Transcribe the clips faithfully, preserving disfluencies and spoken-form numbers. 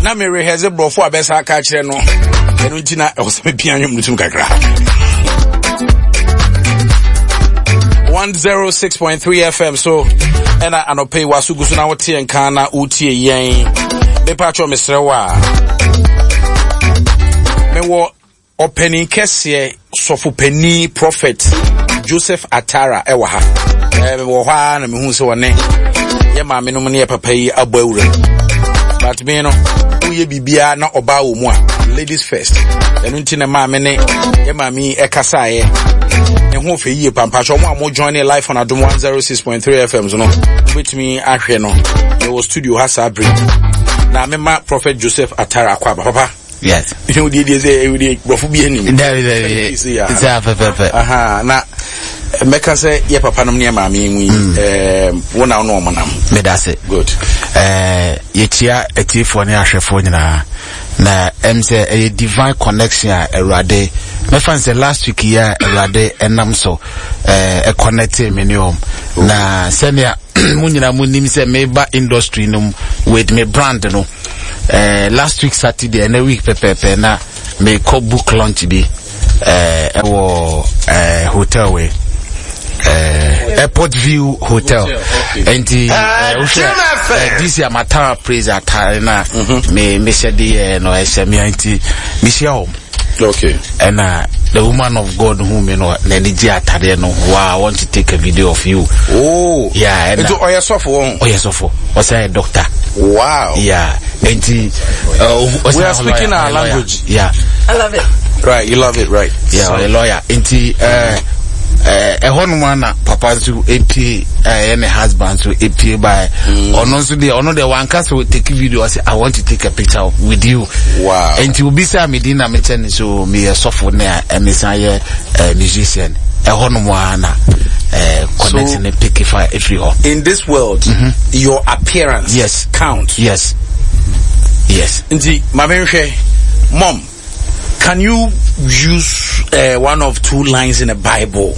na me rehearse brofo abesa aka kire no enu ntina e wo se me pianwum nutum kakra one oh six point three F M. So and I no pay wasugu so na wote enka na utie yen me pa cho mesrewa me wo opening kese sofu penny prophet Joseph Atara ewa ha eh me wo ha na me hu se wone ye ma me no ne papa yi abawura but me no uye bibia na oba wo mu a ladies first enu nti na ma me ne ye ma mi ekasa ye who for ye pampa so mo join live on Adom one oh six point three F M so no with me ahwe no there was studio hasa bring na me ma prophet Joseph Atara Kwaba papa yes you dey dey say we dey brofo bi anim there there it's a papa aha na meka say ye papa no ne ma me nwi eh wona no mo nam me da say good eh ye tia etifo ne ahwefo nyina na em say a divine connection a Erade me fan say last week here Erade enam so eh a connect me neom na senior munyina munim say me ba industry no with me brand no eh last week Saturday and a week pepe na me co book launch bi eh e wo eh hotel we Uh, Airport View Hotel. Okay. And the uh, uh, this year my tower praise at na me me said the no I say me anti Michelle. Okay. And uh, the woman of God whom you know Neniji atare no wow I want to take a video of you. Oh. Yeah. And oh yes of one. Oh yes of one. Was a doctor. Wow. Yeah. And the uh, we are speaking our language. Yeah. I love it. Right, you love it, right? Yeah, so, a lawyer. And the uh eh eh one man papa to A P eh and husband to A P by on also the on the one cast will take video I say I want to take a picture with you. Wow. And you be say Medina me ten so me a software na e me say eh musician eh one man eh connecting and pick if if you in this world mm-hmm. your appearance yes count. Yes. Yes. Indeed, my mom, can you use uh, one of two lines in the Bible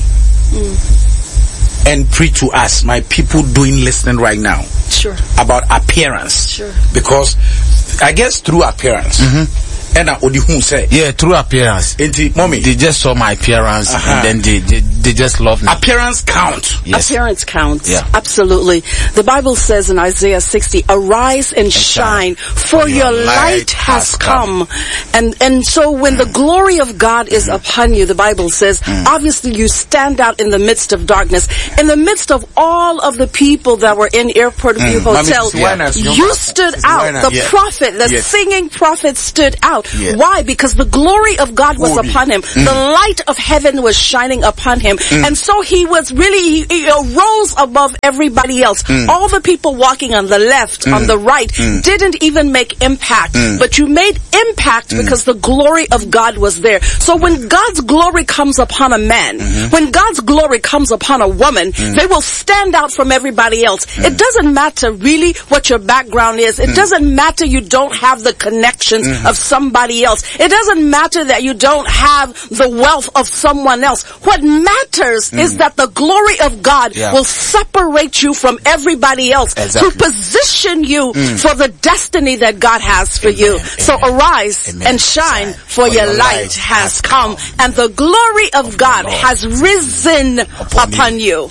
mm. and preach to us, my people doing listening right now? Sure. About appearance. Sure. Because I guess through appearance. Mm-hmm. And I would you say yeah, through appearance. Indeed, mommy. They just saw my appearance uh-huh. and then they, they they just love me. Appearance count. Yes. Appearance counts. Yeah. Absolutely. The Bible says in Isaiah sixty, arise and, and shine, for, for your, your light has come. come. And and so when mm. the glory of God is mm. upon you, the Bible says, mm. obviously you stand out in the midst of darkness. In the midst of all of the people that were in Airport View mm. Hotel, yeah. you stood out. The yeah. prophet, the yes. singing prophet stood out. Yeah. Why? Because the glory of God was Holy. upon him. Mm. The light of heaven was shining upon him. Mm. And so he was really, he, he rose above everybody else. Mm. All the people walking on the left, mm. on the right, mm. didn't even make impact. Mm. But you made impact mm. because the glory of God was there. So when God's glory comes upon a man, mm-hmm. when God's glory comes upon a woman, mm. they will stand out from everybody else. Mm. It doesn't matter really what your background is. It mm. doesn't matter you don't have the connections mm. of somebody else. It doesn't matter that you don't have the wealth of someone else. What matters mm. is that the glory of God yeah. will separate you from everybody else exactly. to position you mm. for the destiny that God has for Amen. you. Amen. So arise Amen. and shine, for, for your, your light, light has come, come, and the glory of, of God has risen upon, upon you.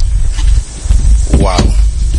Wow.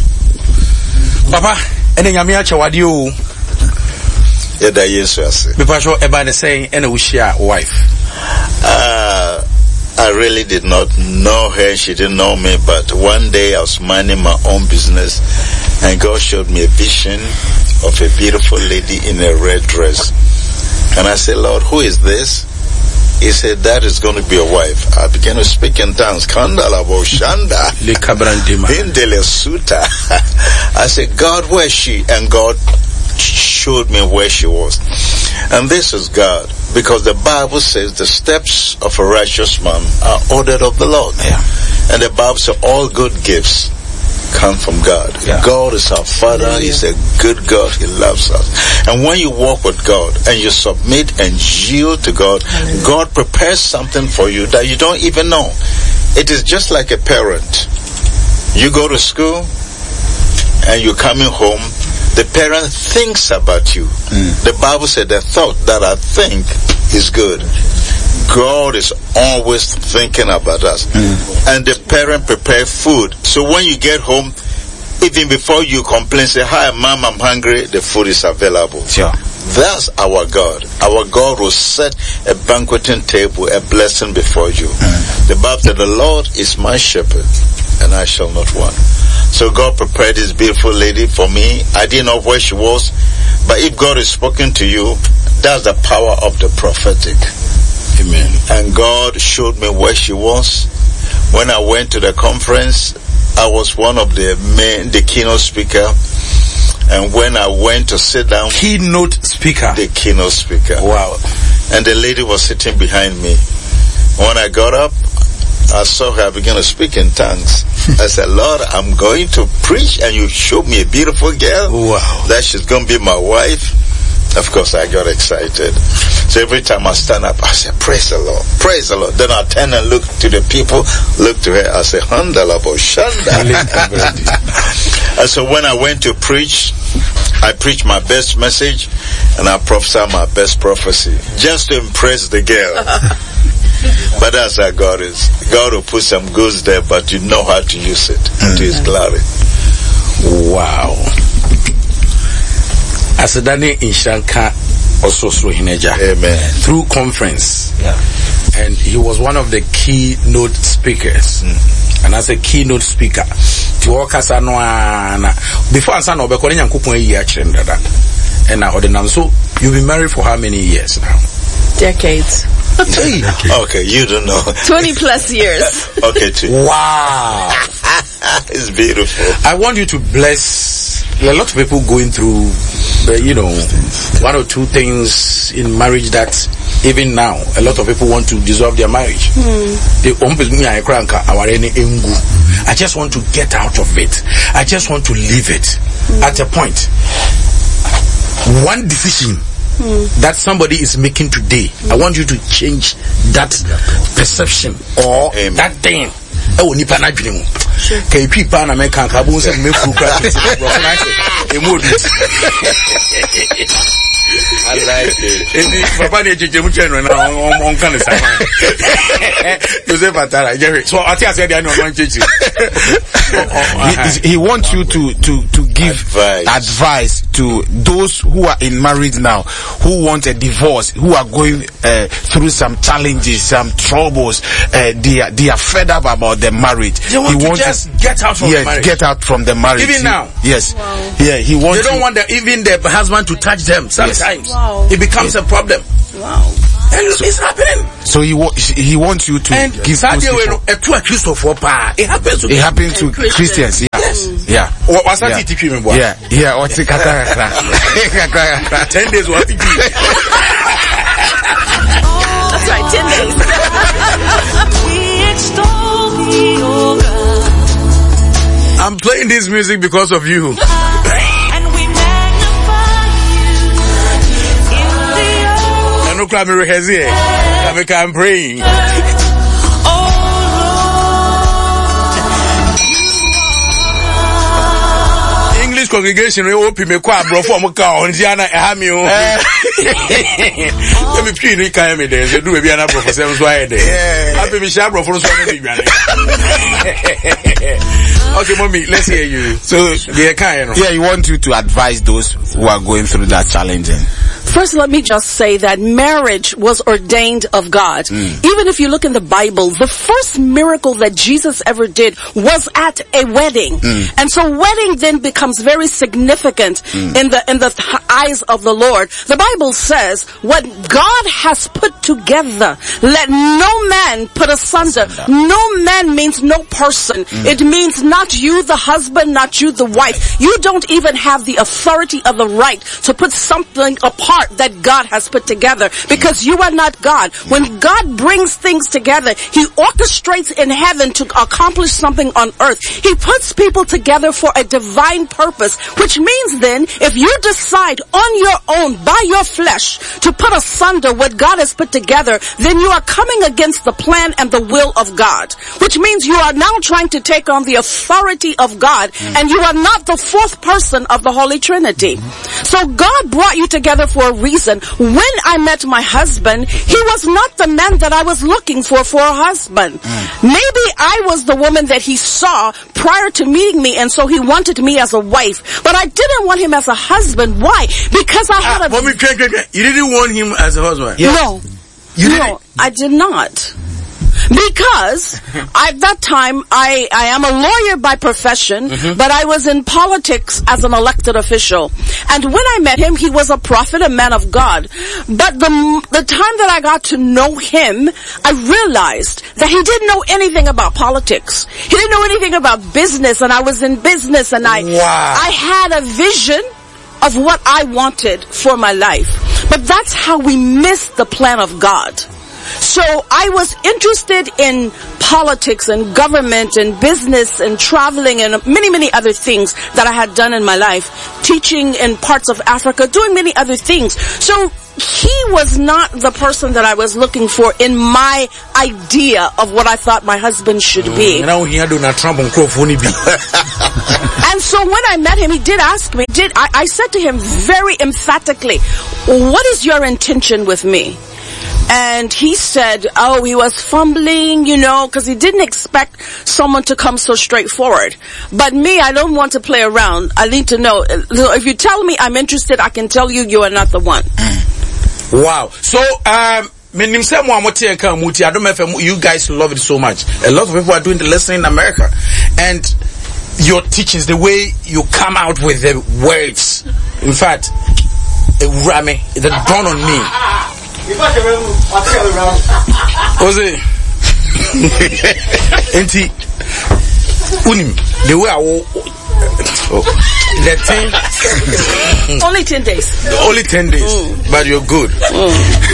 Papa, ene nyame acha wade o. Yeda Yesu ase. Because what about saying and we share wife? Uh I really did not know her, she didn't know me, but one day I was minding my own business and God showed me a vision of a beautiful lady in a red dress. And I said, Lord, who is this? He said, that is going to be a wife. I began to speak in tongues. Kandala Boshanda. Indele Suta. I said, God, where is she? And God showed me where she was. And this is God, because the Bible says the steps of a righteous man are ordered of the Lord. Yeah. And the Bible says all good gifts come from God. Yeah. God is our Father. Yeah. He's a good God. He loves us. And when you walk with God and you submit and yield to God, yeah. God prepares something for you that you don't even know. It is just like a parent. You go to school and you're coming home. The parent thinks about you. Mm. The Bible said the thought that I think is good. God is always thinking about us. Mm. And the parent prepare food. So when you get home, even before you complain, say, hi, mom, I'm hungry, the food is available. Sure. That's our God. Our God will set a banqueting table, a blessing before you. Mm. The Bible said, the Lord is my shepherd, and I shall not want. So God prepared this beautiful lady for me. I didn't know where she was, but if God has spoken to you, that's the power of the prophetic. Amen. And God showed me where she was. When I went to the conference, I was one of the main, the keynote speaker. And when I went to sit down, keynote speaker, the keynote speaker. Wow. And the lady was sitting behind me. When I got up, I saw her begin to speak in tongues. I said, Lord, I'm going to preach, and you showed me a beautiful girl. Wow. That she's going to be my wife. Of course, I got excited. So every time I stand up, I say, praise the Lord, praise the Lord. Then I turn and look to the people, look to her, I say, Handalabo Shanda. And so when I went to preach, I preached my best message, and I prophesied my best prophecy, just to impress the girl. But that's how God is. God will put some goods there, but you know how to use it mm. to His glory. Wow. Asadane Inshanka also saw Hineja. Amen. Through conference. Yeah. And he was one of the keynote speakers. Mm. And as a keynote speaker, to walk as a before I said, and now, so you've been married for how many years now? Decades. Okay, you don't know. twenty plus years. Okay, too. Wow. It's beautiful. I want you to bless a lot of people going through, uh, you know, one or two things in marriage that even now, a lot of people want to dissolve their marriage. Mm. I just want to get out of it. I just want to leave it. Mm. At a point, one decision Mm. that somebody is making today, mm. I want you to change that perception or Amen. That thing. Oh, nipa na dwene mu. Kai pipa na me kan ka bo se me kru kra ti. Bro, na say e mo do. I like it. Enti papa ne jeje mu twen na on on kan say. Joseph Atara, Jerry. So ati ase dia no on chechi. He wants you to to to give advice. advice to those who are in marriage now, who want a divorce, who are going uh, through some challenges, some troubles. Uh, they are they are fed up about the marriage. They want he to wants just to, get out from yes, the marriage. get out from the marriage. Even now. He, yes. Wow. Yeah. He wants. They don't to, want the, even the husband to touch them. Sometimes yes. Wow. it becomes yes. a problem. Wow. And it's happening. So he wa- he wants you to and give those people. It happens to it happens to Christians. Christians yeah. Yes. Yeah. What's that? Yeah. Yeah. What's it? Ten days. What? That's right. Ten days. I'm playing this music because of you. No crime rehearsing. I'm praying. English congregation we open me kwa bro for mo ka on Diana Ehamio. Let me pray ni kan me there. So do be an bro for seven so I there. Happy me share bro for so no be. Okay, mommy, let's hear you. So, yeah, you want you to advise those who are going through that challenge. First, let me just say that marriage was ordained of God. Mm. Even if you look in the Bible, the first miracle that Jesus ever did was at a wedding. Mm. And so wedding then becomes very significant mm. in the in the th- eyes of the Lord. The Bible says, what God has put together, let no man put asunder. No man means no person. Mm. It means not you, the husband, not you, the wife. You don't even have the authority of the right to put something upon part that God has put together, because you are not God. When God brings things together, He orchestrates in heaven to accomplish something on earth. He puts people together for a divine purpose, which means then, if you decide on your own, by your flesh, to put asunder what God has put together, then you are coming against the plan and the will of God, which means you are now trying to take on the authority of God, mm. and you are not the fourth person of the Holy Trinity. Mm. So God brought you together for a reason. When I met my husband, he was not the man that I was looking for for a husband. Mm. Maybe I was the woman that he saw prior to meeting me, and so he wanted me as a wife. But I didn't want him as a husband. Why? Because I had ah, a... Mommy, you didn't want him as a husband? Yeah. No. You no, didn't? I did not. Because at that time, I, I am a lawyer by profession, mm-hmm. but I was in politics as an elected official. And when I met him, he was a prophet, a man of God. But the, the time that I got to know him, I realized that he didn't know anything about politics. He didn't know anything about business, and I was in business, and I, wow. I had a vision of what I wanted for my life. But that's how we missed the plan of God. So I was interested in politics and government and business and traveling and many, many other things that I had done in my life, teaching in parts of Africa, doing many other things. So he was not the person that I was looking for in my idea of what I thought my husband should be. And so when I met him, he did ask me, did I, I said to him very emphatically, what is your intention with me? And he said, oh, he was fumbling, you know, because he didn't expect someone to come so straightforward. But me, I don't want to play around. I need to know. If you tell me I'm interested, I can tell you you are not the one. Wow. So, um, I don't know if you guys love it so much. A lot of people are doing the lesson in America. And your teachings, the way you come out with the words, in fact, Rami, it dawned on me. Ose enti unim the way I oh, the thing only ten days only ten days mm. But you're good. mm.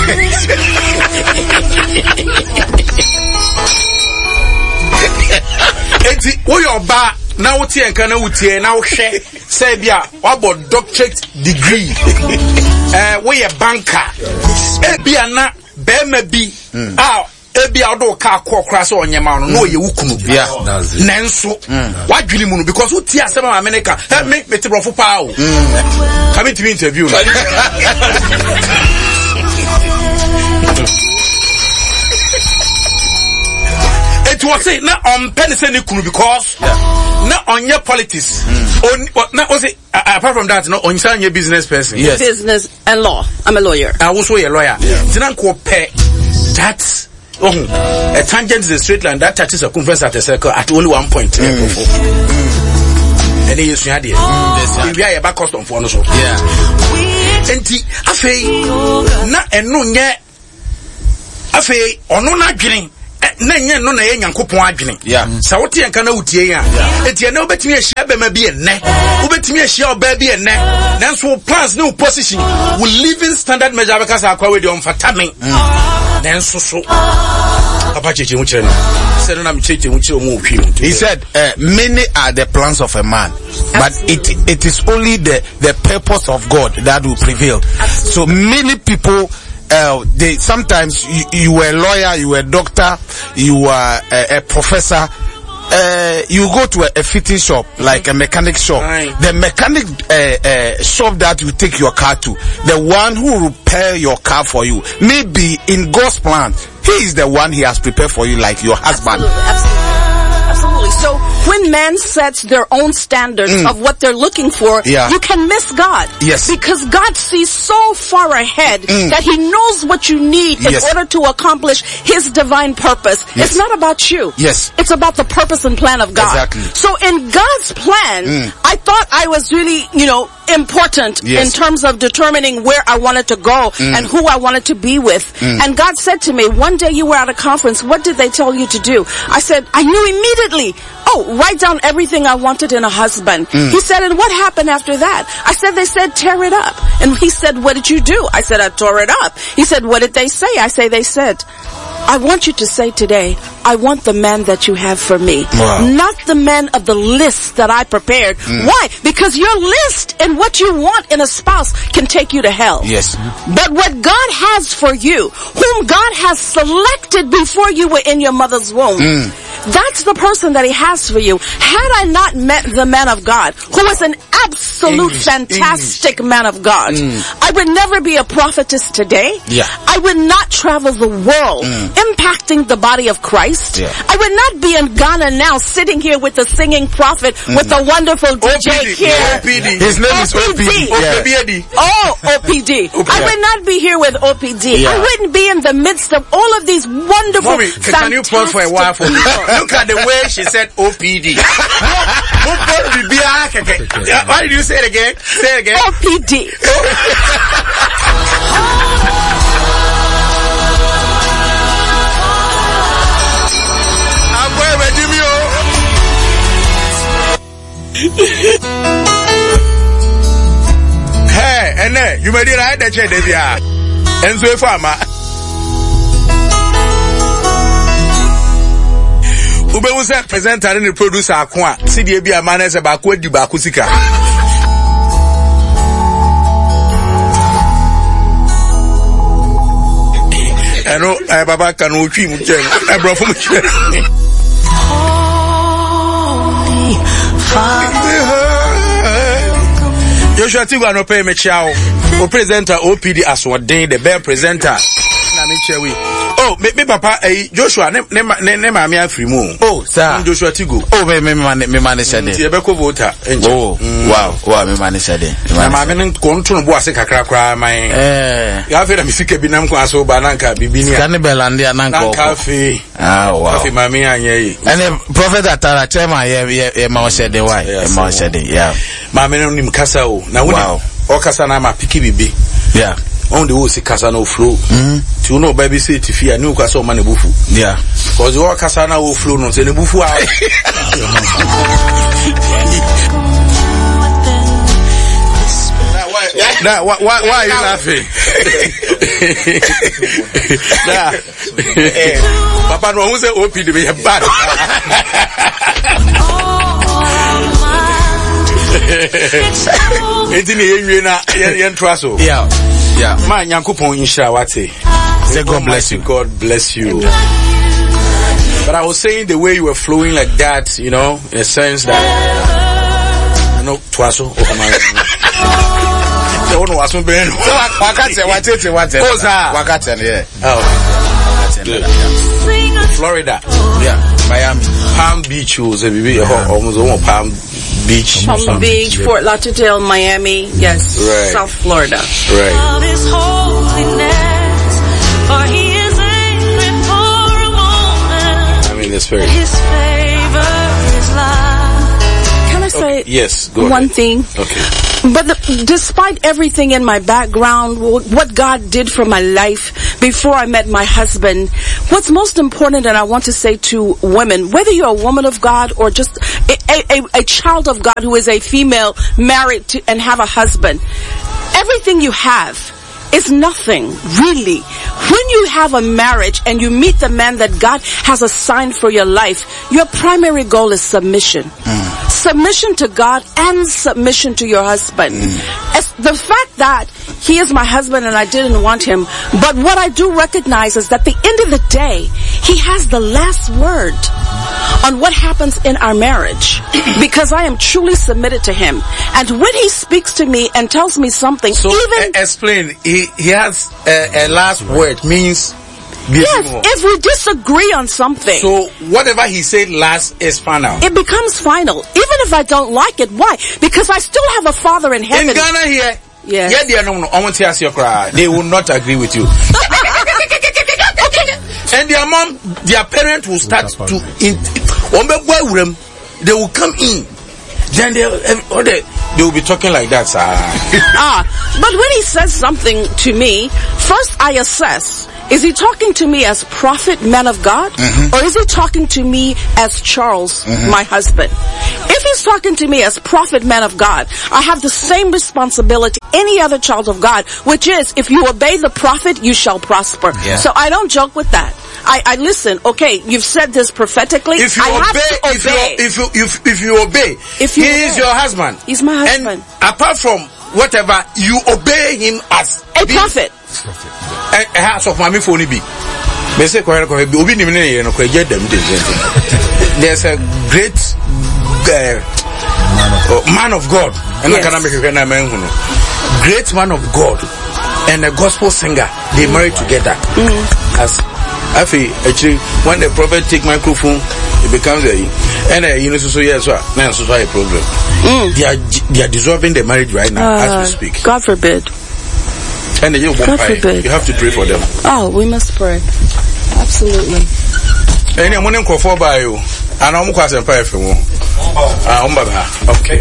Enti wo your ba na wo tie nkan na wo tie na wo hwe say bia what about doctorate degree eh we a banker e bia na be ma bi ah e bia odo ka akokra so onyema no no ye wukunu yeah that's it nenso wadwini mu no because wo tie asem America me me te brofo pa o come to interview no. It was say na on penise ni kunu because na on your politics on na was it apart from that no on your business person. Yes, business and law. I'm a lawyer. I also a lawyer. Tinan ko pe that oh a tangent is a straight line that touches a circumference at a circle at only one point. And then you see idea. We are back custom for no so. Yeah. Enti afei na eno nye afei ono na dwene na nye no na ye Nyankopon adwene. Yeah. Sa wote yanka na wutie ya. Eti na obetimi ahia bema bi enne. Obetimi ahia oba bi enne. Nanso plans no position will living standard measure because akwa we dey on fatame. Nanso so. Papa cheche mu kire no. Se no na me cheche mu kire mu ohwi. He said uh, many are the plans of a man, but it it is only the the purpose of God that will prevail. So many people Uh, they sometimes you, you were a lawyer, you were a doctor, you were a, a professor. Uh, you go to a, a fitting shop, like a mechanic shop. Right. The mechanic uh, uh, shop that you take your car to, the one who will repair your car for you, maybe in God's plan, He is the one He has prepared for you, like your husband. Absolutely, absolutely. Absolutely. So when man sets their own standards mm. of what they're looking for, yeah. you can miss God. Yes. Because God sees so far ahead mm. that He knows what you need in yes. order to accomplish His divine purpose. Yes. It's not about you. Yes. It's about the purpose and plan of God. Exactly. So in God's plan, mm. I thought I was really, you know, important yes. in terms of determining where I wanted to go mm. and who I wanted to be with. Mm. And God said to me, one day you were at a conference, what did they tell you to do? I said, I knew immediately. oh, write down everything I wanted in a husband. Mm. He said, and what happened after that? I said, they said, tear it up. And he said, what did you do? I said, I tore it up. He said, what did they say? I say, they said, I want you to say today, I want the man that you have for me. Wow. Not the man of the list that I prepared. Mm. Why? Because your list and what you want in a spouse can take you to hell. Yes. But what God has for you, whom God has selected before you were in your mother's womb, mm. that's the person that he has for you. Had I not met the man of God, who is an absolute English, fantastic English. man of God, mm. I would never be a prophetess today. Yeah. I would not travel the world mm. impacting the body of Christ. Yeah. I would not be in Ghana now sitting here with a singing prophet mm. with a wonderful D J O P D. here. O P D. His name is O P D. Yeah. Oh, O P D. I would not be here with O P D. Yeah. I wouldn't be in the midst of all of these wonderful, Mommy, can you pause for a while for me? Look at the way she said O P D. Why did you say it again? Say it again. O P D. Hey, and then you made it right that chair, Davia. And so, farmer. Ube was a presenter and the producer. Aqua, C D B, a man as a backward Dibakusika. I know I Baba can watch him. I brought from Joshua Tigo no pay me chow. O presenter O P D as what day the bear presenter. Na me chewi. Oh, me me papa eh Joshua ne ne ne ne ma me afri mu. Oh, sir. Joshua Tigo. Oh, me me man me man said. Ti e be ko voter. Oh, wow. Wow, me man said. Na ma me ko nto no bo ase kakra kra man. Eh. Ya fe na me sika bi nam ko aso ba nanka bibini. Sika belande ananka. Nanka fe. Ah, wow. Fe ma me anye yi. And Prophet Atara chairman ye ye ma said why? E ma said yeah. Ma me no nim kasa o. Na wow. O kasa na ma piki bibi. Yeah. On the wose kasa no flow. Mhm. To know baby say ti fia ni kasa o ma ne bufu. Yeah. Cause o kasa na o flow no say ne bufu a. Now, why, why, why are you laughing? Nah. Papa, no one say O P D be bad. Enti ni yenwe na yen trust o. Yeah. Yeah. Man Yankopon insha wate. Say God bless you. God bless you. But I was saying the way you were flowing like that, you know, in a sense that I know twaso o kama. Ono waso ben. Wakati watete wate. Oza. Wakati yeah. Oh. Florida. Yeah. Miami. Palm Beach was a baby almost almost Palm Beach. Palm Beach, Fort Lauderdale, Miami. Yes. Right. South Florida. Right. I mean, it's very. Can I say okay. Yes, go one ahead. thing? Okay. But the, despite everything in my background, what God did for my life before I met my husband, what's most important, and I want to say to women, whether you're a woman of God or just a, a, a child of God who is a female married to, and have a husband, everything you have is nothing, really. When you have a marriage and you meet the man that God has assigned for your life, your primary goal is submission. Mm. Submission to God and submission to your husband. Mm. As the fact that he is my husband and I didn't want him, but what I do recognize is that at the end of the day, he has the last word on what happens in our marriage because I am truly submitted to him. And when he speaks to me and tells me something, so even uh, explain, he, he has a, a last word means yes, if we disagree on something. So whatever he said last is final. It becomes final. Even if I don't like it. Why? Because I still have a father in heaven. In Ghana here, yes. Yeah, they are no, no, I want to ask your cry. They will not agree with you. And their mom, their parent will start to, in, they will come in. Then they, they, they will be talking like that, sir. Ah, but when he says something to me, first I assess, is he talking to me as prophet, man of God? Mm-hmm. Or is he talking to me as Charles, mm-hmm. my husband? If he's talking to me as prophet, man of God, I have the same responsibility any other child of God, which is, if you obey the prophet, you shall prosper. Yeah. So I don't joke with that. I, I listen, okay, you've said this prophetically. If you I obey, have to obey. If you, if you, if, if you obey, if you he obey. is your husband. He's my husband. And apart from whatever, you obey him as a prophet. A house of mommy for be. There's a great uh, man of God. And yes. I can make a great man of God and a gospel singer. They married together. Mm-hmm. As actually, when the prophet take microphone, it becomes a and a you know so yes, so now so a problem. Mm. They are they are dissolving the marriage right now uh, as we speak. God forbid. And you God forbid. You have to pray for them. Oh, we must pray. Absolutely. And I'm going to for by you. And I'm going to pray for you. Okay.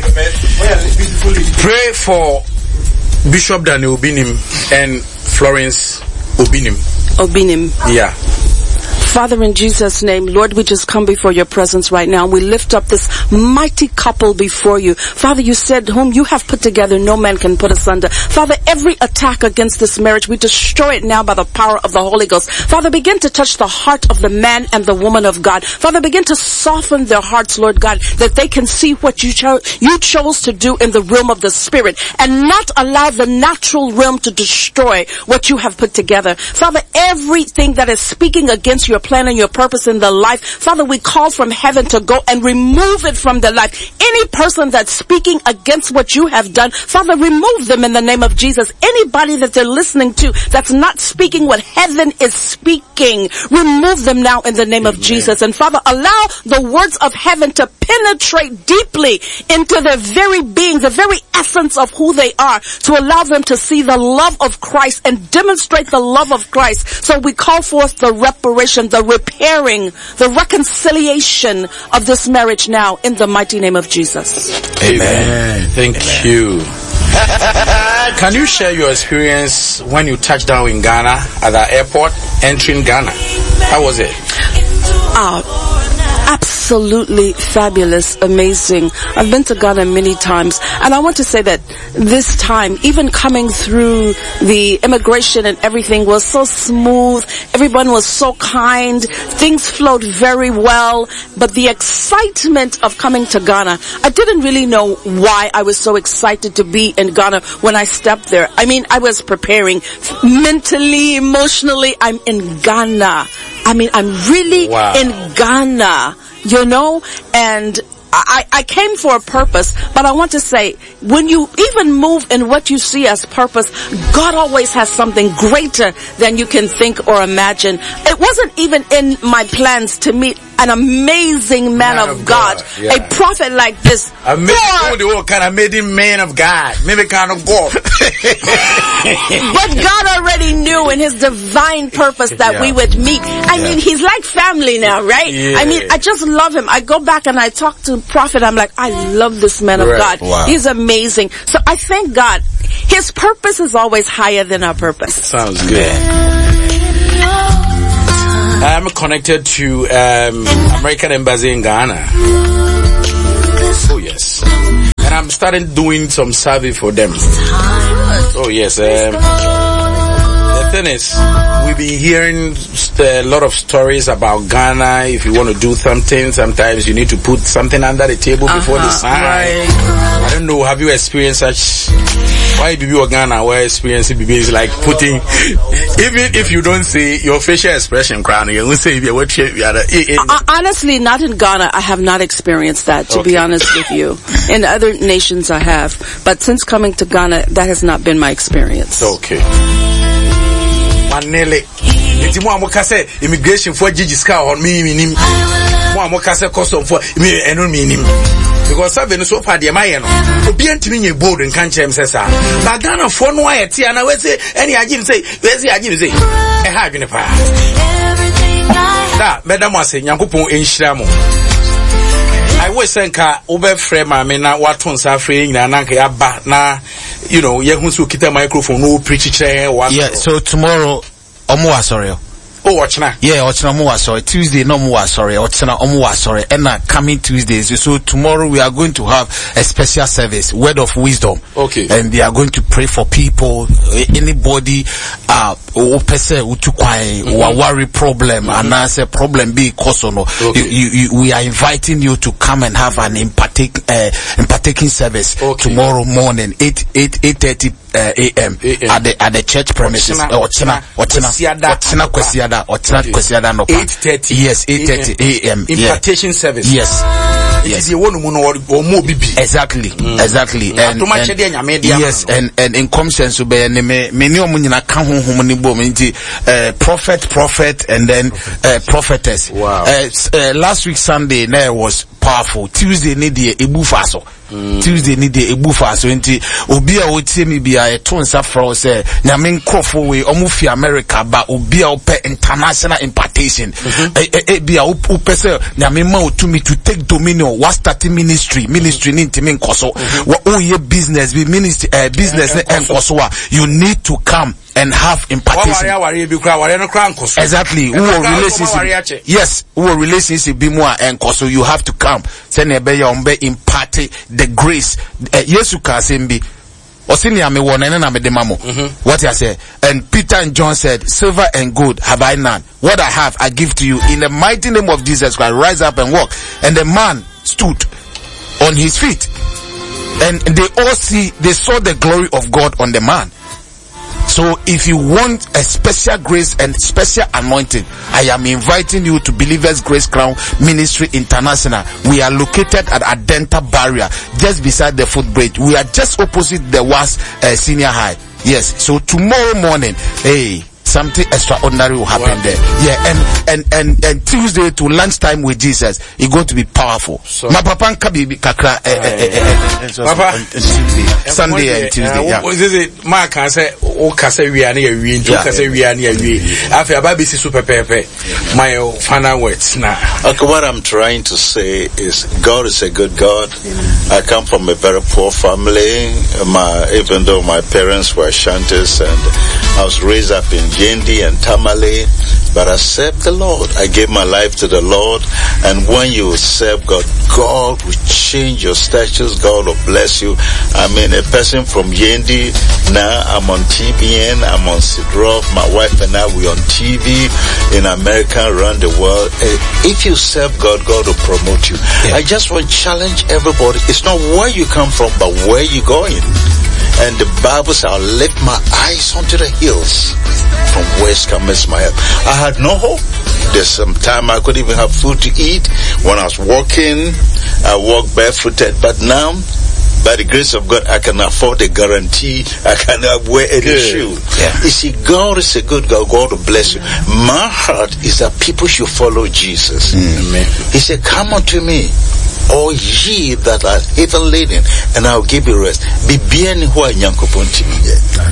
Pray for Bishop Daniel Obinim and Florence Obinim. Obinim. Yeah. Father, in Jesus' name, Lord, we just come before your presence right now. We lift up this mighty couple before you. Father, you said, whom you have put together, no man can put asunder. Father, every attack against this marriage, we destroy it now by the power of the Holy Ghost. Father, begin to touch the heart of the man and the woman of God. Father, begin to soften their hearts, Lord God, that they can see what you, cho- you chose to do in the realm of the Spirit and not allow the natural realm to destroy what you have put together. Father, everything that is speaking against your plan and your purpose in the life, Father, we call from heaven to go and remove it from their life. Any person that's speaking against what you have done, Father, remove them in the name of Jesus. Anybody that they're listening to that's not speaking what heaven is speaking, remove them now in the name Amen. Of Jesus. And Father, allow the words of heaven to penetrate deeply into their very being, the very essence of who they are, to allow them to see the love of Christ and demonstrate the love of Christ. So we call forth the reparation, the repairing, the reconciliation of this marriage now in the mighty name of Jesus. Amen. Thank Amen. you. Can you share your experience when you touched down in Ghana at the airport, entering Ghana? How was it? Uh, absolutely fabulous, amazing. I've been to Ghana many times, and I want to say that this time, even coming through the immigration and everything was so smooth. Everyone was so kind. Things flowed very well. But the excitement of coming to Ghana, I didn't really know why I was so excited to be in Ghana when I stepped there. I mean, I was preparing mentally, emotionally. I'm in Ghana. I mean, I'm really wow. in Ghana, you know, and I, I came for a purpose, but I want to say, when you even move in what you see as purpose, God always has something greater than you can think or imagine. It wasn't even in my plans to meet an amazing man, man of, of God, God. Yeah. A prophet like this. Amazing, or, kind of made him man of God, maybe kind of God. But God already knew in his divine purpose that yeah. we would meet. I yeah. mean, he's like family now, right? Yeah. I mean, I just love him. I go back and I talk to prophet. I'm like, I love this man right. of God. Wow. He's amazing. So I thank God. His purpose is always higher than our purpose. Sounds good. I'm connected to um, American Embassy in Ghana. Oh yes. And I'm starting doing some survey for them. Oh yes. Um, the thing is, we've been hearing a lot of stories about Ghana. If you want to do something, sometimes you need to put something under the table uh-huh, before the sign. Right. I don't know. Have you experienced such? Why do you Ghana? Why experience it is like putting, even if you don't see your facial expression, crown, you won't say what you are. Honestly, not in Ghana. I have not experienced that, to okay. be honest with you. In other nations, I have, but since coming to Ghana, that has not been my experience. Okay. Manele, it's more mokase immigration for Gigi Scar on me minim. More mokase custom for me eno minim. Because I've been so far the Mayano. Obi antimi nye bold and can't change sesa. Na Ghana for no why ti ana we say any agim say we say agim say. E ha adwene pa. Da madam ase Nyankopon enhyira mo. I always think uh over frame ma me na waton sa frame nyina na nka ya ba na you know ye hu so kita microphone no preach chere one. Yeah, so tomorrow omo wa sorry. Oh, watch now. Yeah, ochina omo wa sorry. Tuesday no omo wa sorry. Ochina omo wa sorry. And uh, coming Tuesdays. So tomorrow we are going to have a special service, word of wisdom. Okay. And they are going to pray for people, anybody uh who pese utukwae who worry problem and answer problem be cause no. You, you, you, we are inviting you to come and have an impartake uh impartaking service okay. tomorrow morning eight eight eight thirty uh, a m at the at the church premises. Ochina ochina ochina kwesiada ochina kwesiada no. eight thirty. Yes, eight thirty a m impartation yeah. service. Yes. Yes. Exactly. Mm. Exactly. And, and yes, and and in conscience so be me many omunyina ka honhom ni bo me uh prophet prophet and then uh, prophetess. Wow. Uh, uh, last week Sunday na was powerful. Tuesday ni dey ebu faso. Mm. Tuesday ni dey ebu faso nti obi a wotie mi bia e to nsa fro say nyame nkrofo we omu fi America ba obi a ope international impartation. Mm-hmm. e, e, e bia ope say nyame ma otumi to take dominion what starting ministry ministry ni ntimi nkoso wa oye business be ministry uh, business yeah, nkoso wa you need to come and have impartation. Exactly. Who relationship? Yes, who relationship be more and so you have to come. Send a be impart the grace. Yes, you can say be. Osini ame won and ame demamo. What I say? And Peter and John said, silver and gold have I none. What I have, I give to you in the mighty name of Jesus Christ. Rise up and walk. And the man stood on his feet, and they all see, they saw the glory of God on the man. So if you want a special grace and special anointing, I am inviting you to Believers Grace Crown Ministry International. We are located at Adenta Barrier, just beside the footbridge. We are just opposite the W A S uh, Senior High. Yes. So tomorrow morning, hey, something extraordinary will happen wow. there. Yeah, and, and, and, and Tuesday to lunchtime with Jesus is going to be powerful. So, my papa kabi kakra Sunday and Tuesday. Yeah. What is it? Mark can say, "Oh, kase we are near we, two kase we are near we." After baby is super pepe. My final words now. Okay, what I'm trying to say is, God is a good God. I come from a very poor family. My even though my parents were Shanties and I was raised up in Yendi and Tamale, but I served the Lord. I gave my life to the Lord, and when you serve God, God will change your status. God will bless you. I mean, a person from Yendi, now I'm on T B N, I'm on Sidrof, my wife and I, we're on T V in America, around the world. If you serve God, God will promote you. Yeah. I just want to challenge everybody. It's not where you come from, but where you're going. And the Bible says, I'll lift my eyes onto the hills. From whence comes my help? I had no hope. There's some time I couldn't even have food to eat. When I was walking, I walked barefooted. But now, by the grace of God, I can afford a guarantee. I can wear any shoe. Yeah. You see, God is a good God. God will bless you. My heart is that people should follow Jesus. Mm. Amen. He said, come unto me, all ye that are heavy laden, and I'll give you rest. Be bien who are yankopon to me.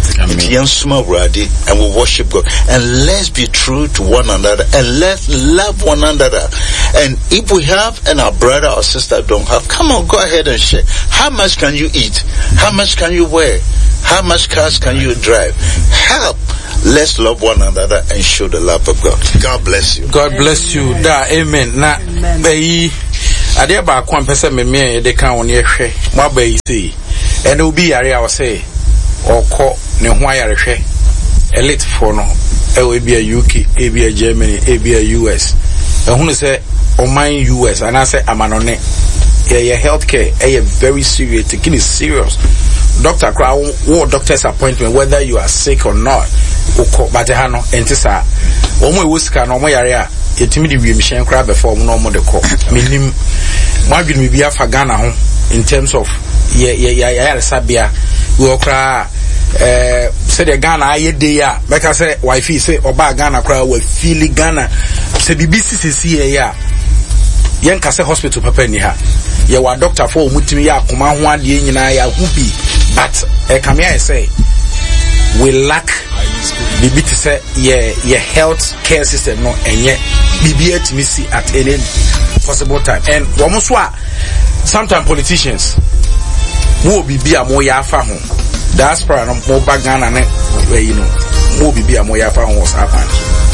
And we worship God. And let's be true to one another. And let's love one another. And if we have and our brother or sister don't have, come on, go ahead and share. How much can you eat? How much can you wear? How much cars can you drive? Help. Let's love one another and show the love of God. God bless you. God bless you. Da, amen. Na, bayi. Ade ba kwa mpese me me de kan woni ehwe mo abayi sei ene obi yare a wo sei okọ ne ho ayarehwe elite for no e we bi a U K e bi a Germany e bi a U S e hunu se oman U S ana se amanone your healthcare e very serious, taking it serious. Doctor Crow, or doctor's appointment, whether you are sick or not. But hano entisa omo ewuska no mo yare a etimi de wiem hyen kra before no mo de ko minim mo adwene mi bia fa Ghana ho in terms of ye ye yare sabia we okra eh say the Ghana aye dey a make say wife say oba Ghana kra we feel Ghana say bibisi sisi ye ya yen ka say hospital papa ni ha ye wa doctor for omutimi ya akoma ho ade nyina ya hubi but e kamia say we lack bibi to say yeah yeah health care system no enye bibi at me see at any possible time. And almost what sometimes politicians will be be a more yafa home diaspora no more bagana ne you know mo bibi amoya fa ho sa pan.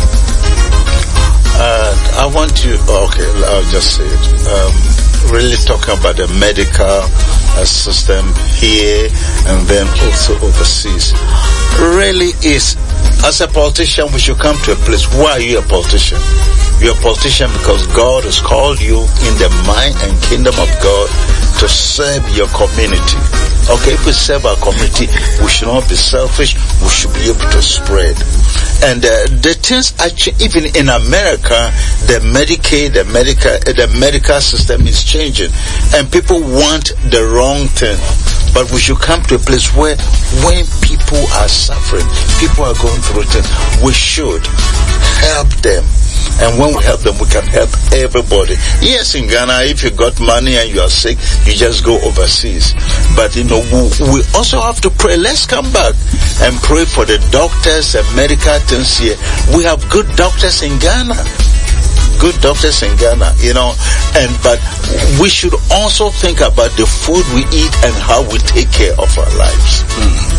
Uh, I want you, okay, I'll just say it. Um, really talking about the medical uh, system here and then also overseas. Really is, as a politician, we should come to a place. Why are you a politician? You're a politician because God has called you in the mind and kingdom of God to serve your community. Okay, if we serve our community, we should not be selfish. We should be able to spread. And uh, the things actually, even in America, the Medicaid, the medical, uh, the medical system is changing, and people want the wrong thing. But we should come to a place where, when people are suffering, people are going through things, we should help them. And when we help them, we can help everybody. Yes, in Ghana, if you got money and you are sick, you just go overseas. But, you know, we, we also have to pray. Let's come back and pray for the doctors and medical things here. We have good doctors in Ghana. Good doctors in Ghana, you know. And, but we should also think about the food we eat and how we take care of our lives. Mm.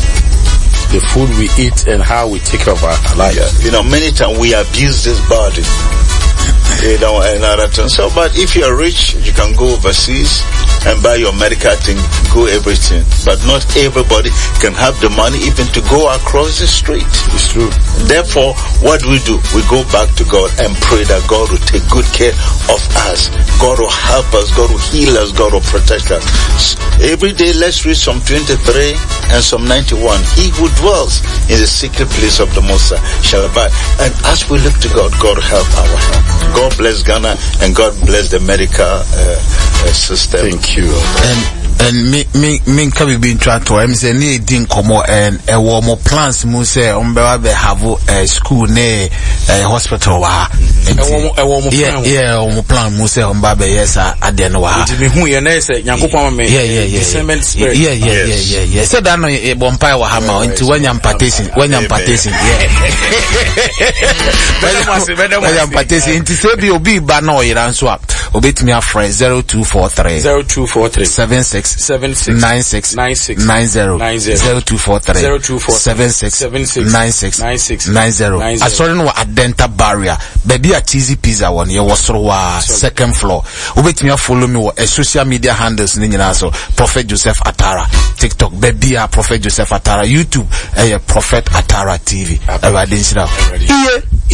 The food we eat and how we take care of our life. Yeah. You know, many times we abuse this body. You know, and other things. So, but if you're rich, you can go overseas and buy your medical thing, go everything. But not everybody can have the money even to go across the street. It's true. Therefore, what we do, we go back to God and pray that God will take good care of us. God will help us. God will heal us. God will protect us. Every day, let's read Psalm twenty-three and Psalm ninety-one. He who dwells in the secret place of the Most High shall abide. And as we look to God, God will help our help. God bless Ghana and God bless the medical uh, uh, system. Thank you. And and me me me can be being tried to. I'm saying need din komo and a warm plans. Mu say umbewa be have a school ne a hospital wa. Yeah yeah warm plan. Mu say umbabe yes at the end wa. Me who you know say Nyankopon me. Yeah yeah yeah. Yeah yeah yeah yeah yeah. So that no e bompai wa hama into when yam patesi when yam patesi. Yeah. When yam patesi into say be obi ba na oyiran so a obetimi afre zero two four three zero two four three seven six seven six nine six nine six nine zero zero two four three zero two four seven six seven six nine six nine six nine zero. Asori no adenta barrier baby a cheesy pizza one ye wasoro wa second floor. Obetimi follow me a social media handles ni nyina so Prophet Joseph Atara, TikTok baby a Prophet Joseph Atara, YouTube eh Prophet Atara T V. Everybody, yeah.